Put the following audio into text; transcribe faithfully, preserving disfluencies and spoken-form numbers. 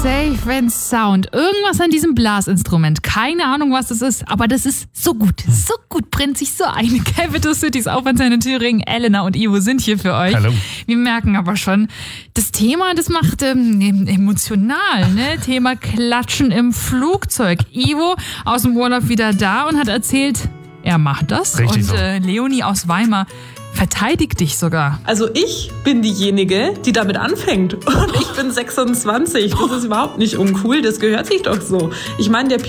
Safe and Sound. Irgendwas an diesem Blasinstrument. Keine Ahnung, was das ist, aber das ist so gut. So gut brennt sich so ein. Capital Cities Aufwärtsseite in Thüringen. Elena und Ivo sind hier für euch. Hallo. Wir merken aber schon, das Thema, das macht ähm, emotional, ne? Thema Klatschen im Flugzeug. Ivo aus dem Urlaub wieder da und hat erzählt, er macht das. Richtig und so. äh, Leonie aus Weimar verteidigt dich sogar. Also ich bin diejenige, die damit anfängt. Und ich bin sechsundzwanzig. Das ist überhaupt nicht uncool. Das gehört sich doch so. Ich meine, der